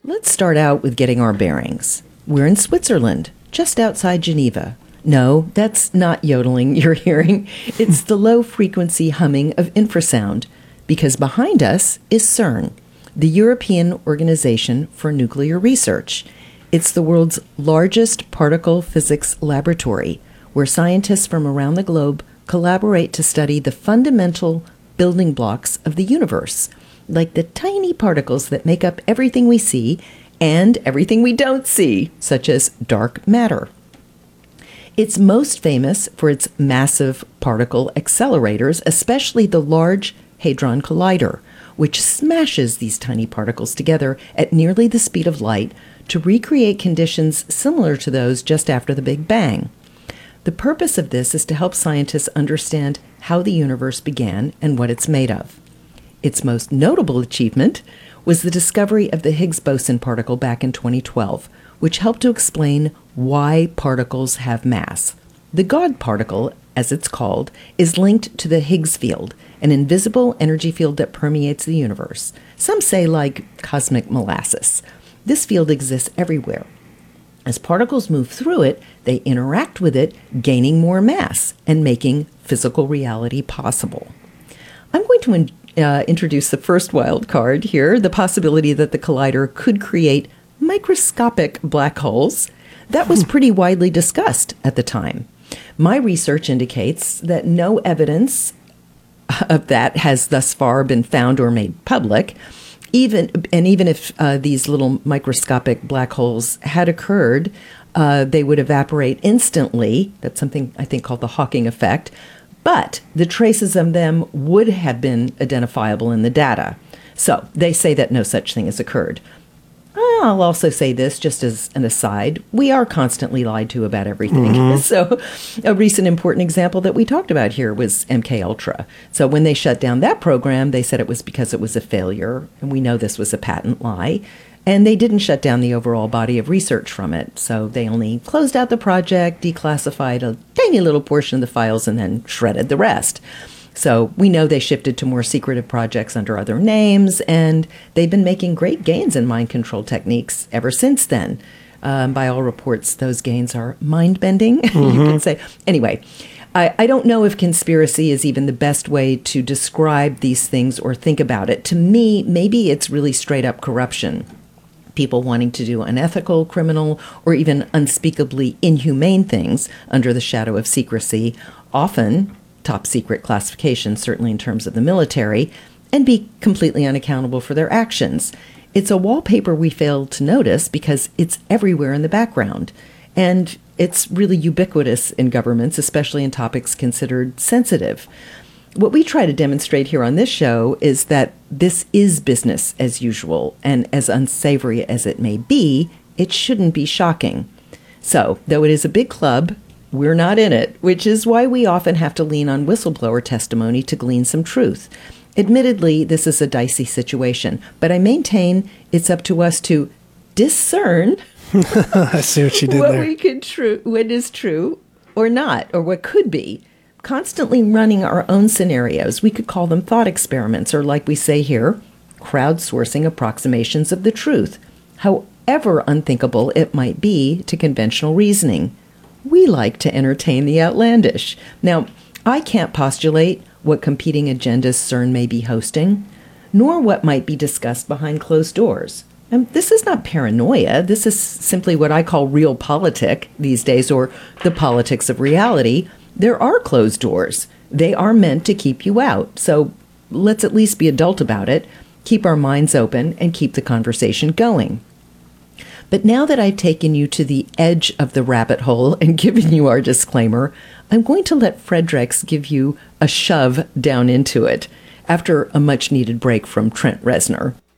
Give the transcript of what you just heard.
Let's start out with getting our bearings. We're in Switzerland, just outside Geneva. No, that's not yodeling you're hearing. It's the low-frequency humming of infrasound, because behind us is CERN, the European Organization for Nuclear Research. It's the world's largest particle physics laboratory, where scientists from around the globe collaborate to study the fundamental building blocks of the universe, like the tiny particles that make up everything we see and everything we don't see, such as dark matter. It's most famous for its massive particle accelerators, especially the Large Hadron Collider, which smashes these tiny particles together at nearly the speed of light to recreate conditions similar to those just after the Big Bang. The purpose of this is to help scientists understand how the universe began and what it's made of. Its most notable achievement was the discovery of the Higgs boson particle back in 2012, which helped to explain why particles have mass. The God particle, as it's called, is linked to the Higgs field, an invisible energy field that permeates the universe. Some say like cosmic molasses. This field exists everywhere. As particles move through it, they interact with it, gaining more mass and making physical reality possible. I'm going to introduce the first wild card here, the possibility that the collider could create microscopic black holes. That was pretty widely discussed at the time. My research indicates that no evidence of that has thus far been found or made public. Even if these little microscopic black holes had occurred, they would evaporate instantly. That's something I think called the Hawking effect. But the traces of them would have been identifiable in the data. So they say that no such thing has occurred. I'll also say this just as an aside. We are constantly lied to about everything. Mm-hmm. So a recent important example that we talked about here was MK Ultra. So when they shut down that program, they said it was because it was a failure. And we know this was a patent lie. And they didn't shut down the overall body of research from it. So they only closed out the project, declassified a tiny little portion of the files, and then shredded the rest. So we know they shifted to more secretive projects under other names, and they've been making great gains in mind control techniques ever since then. By all reports, those gains are mind-bending, mm-hmm. You can say. Anyway, I don't know if conspiracy is even the best way to describe these things or think about it. To me, maybe it's really straight-up corruption. People wanting to do unethical, criminal, or even unspeakably inhumane things under the shadow of secrecy, often top secret classification, certainly in terms of the military, and be completely unaccountable for their actions. It's a wallpaper we fail to notice because it's everywhere in the background. And it's really ubiquitous in governments, especially in topics considered sensitive. What we try to demonstrate here on this show is that this is business as usual, and as unsavory as it may be, it shouldn't be shocking. So, though it is a big club, we're not in it, which is why we often have to lean on whistleblower testimony to glean some truth. Admittedly, this is a dicey situation, but I maintain it's up to us to discern I see what you did there. What is true or not, or what could be. Constantly running our own scenarios. We could call them thought experiments, or like we say here, crowdsourcing approximations of the truth, however unthinkable it might be to conventional reasoning. We like to entertain the outlandish. Now, I can't postulate what competing agendas CERN may be hosting, nor what might be discussed behind closed doors. And this is not paranoia. This is simply what I call realpolitik these days, or the politics of reality. There are closed doors. They are meant to keep you out. So let's at least be adult about it, keep our minds open, and keep the conversation going. But now that I've taken you to the edge of the rabbit hole and given you our disclaimer, I'm going to let Fredericks give you a shove down into it after a much-needed break from Trent Reznor.